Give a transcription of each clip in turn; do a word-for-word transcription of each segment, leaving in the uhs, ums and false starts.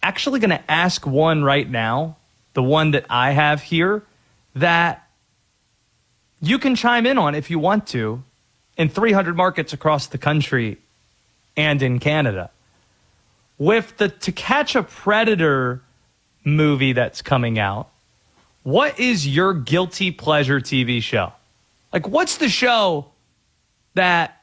actually going to ask one right now, the one that I have here, that you can chime in on if you want to, in three hundred markets across the country and in Canada. With the To Catch a Predator movie that's coming out, what is your guilty pleasure T V show? Like, what's the show that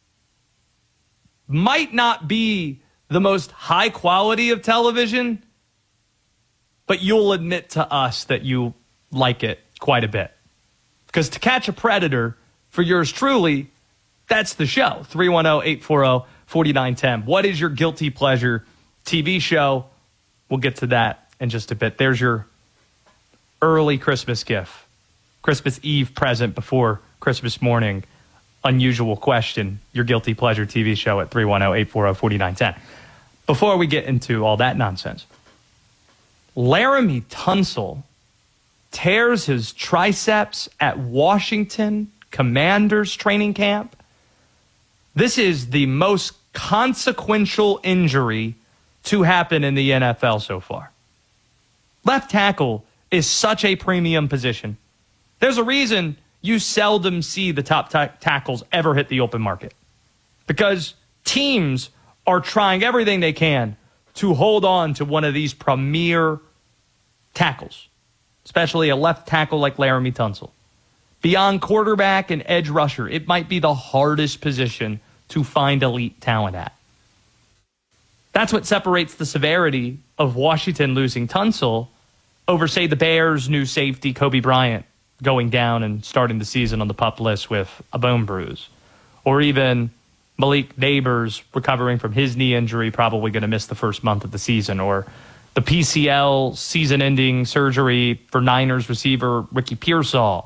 might not be the most high quality of television, but you'll admit to us that you like it quite a bit? Because To Catch a Predator, for yours truly, that's the show. three one zero, eight four zero, four nine one zero. What is your guilty pleasure T V show? We'll get to that in just a bit. There's your early Christmas gift. Christmas Eve present before Christmas morning. Unusual question. Your guilty pleasure T V show at three one zero, eight four zero, four nine one zero. Before we get into all that nonsense, Laremy Tunsil tears his triceps at Washington Commanders training camp. This is the most consequential injury to happen in the N F L so far. Left tackle is such a premium position. There's a reason you seldom see the top ta- tackles ever hit the open market, because teams are trying everything they can to hold on to one of these premier tackles, especially a left tackle like Laremy Tunsil. Beyond quarterback and edge rusher, it might be the hardest position to find elite talent at. That's what separates the severity of Washington losing Tunsil over, say, the Bears' new safety, Kobe Bryant, going down and starting the season on the PUP list with a bone bruise. Or even Malik Neighbors recovering from his knee injury, probably going to miss the first month of the season. Or the P C L season-ending surgery for Niners receiver Ricky Pearsall.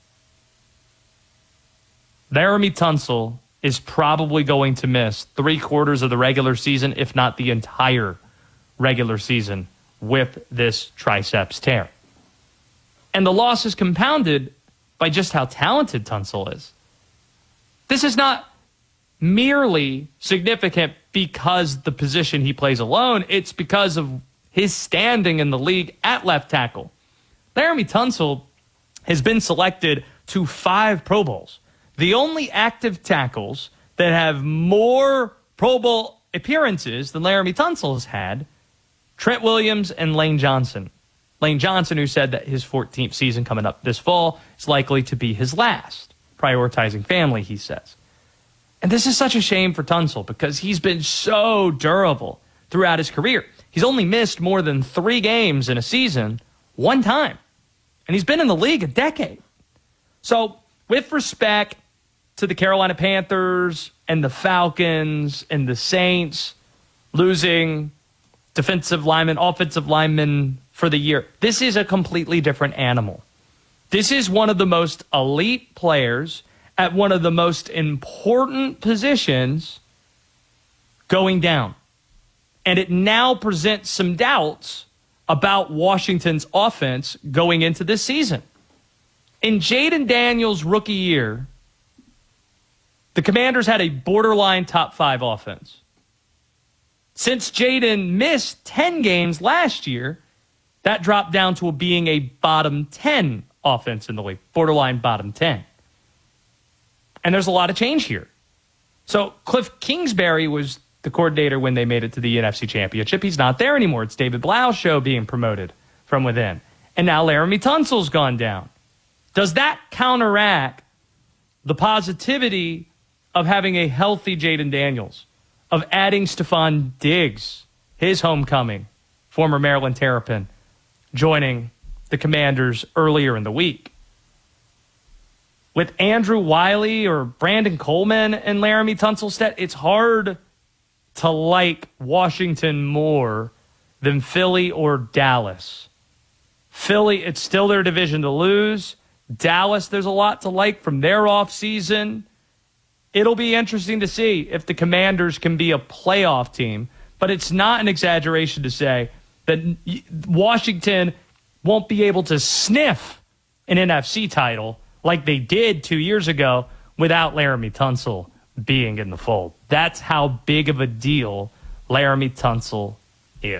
Laremy Tunsil is probably going to miss three quarters of the regular season, if not the entire regular season, with this triceps tear. And the loss is compounded by just how talented Tunsil is. This is not merely significant because the position he plays alone. It's because of his standing in the league at left tackle. Laremy Tunsil has been selected to five Pro Bowls. The only active tackles that have more Pro Bowl appearances than Laremy Tunsil has had, Trent Williams and Lane Johnson. Lane Johnson, who said that his fourteenth season coming up this fall is likely to be his last, prioritizing family, he says. And this is such a shame for Tunsil because he's been so durable throughout his career. He's only missed more than three games in a season one time. And he's been in the league a decade. So, with respect to the Carolina Panthers and the Falcons and the Saints losing defensive linemen, offensive linemen for the year, this is a completely different animal. This is one of the most elite players at one of the most important positions going down. And it now presents some doubts about Washington's offense going into this season. In Jayden Daniels' rookie year, the Commanders had a borderline top five offense. Since Jayden missed ten games last year, that dropped down to being a bottom ten offense in the league, borderline bottom ten. And there's a lot of change here. So Cliff Kingsbury was the coordinator when they made it to the N F C Championship. He's not there anymore. It's David Blau's show being promoted from within. And now Laremy Tunsil's gone down. Does that counteract the positivity of having a healthy Jayden Daniels, of adding Stephon Diggs, his homecoming, former Maryland Terrapin, joining the Commanders earlier in the week? With Andrew Wiley or Brandon Coleman and Laremy Tunsil's set, it's hard to like Washington more than Philly or Dallas. Philly, it's still their division to lose. Dallas, there's a lot to like from their offseason. It'll be interesting to see if the Commanders can be a playoff team, but it's not an exaggeration to say that Washington won't be able to sniff an N F C title like they did two years ago without Laremy Tunsil being in the fold. That's how big of a deal Laremy Tunsil